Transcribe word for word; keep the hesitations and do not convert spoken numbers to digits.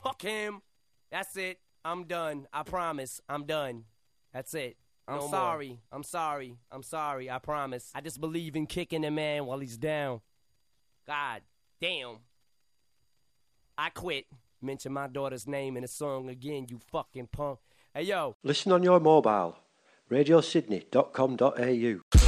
Fuck him. That's it. I'm done. I promise. I'm done. That's it. I'm no sorry. More. I'm sorry. I'm sorry. I promise. I just believe in kicking a man while he's down. God damn. I quit. Mention my daughter's name in the song again, you fucking punk. Hey, yo. Listen on your mobile. radio sydney dot com dot a u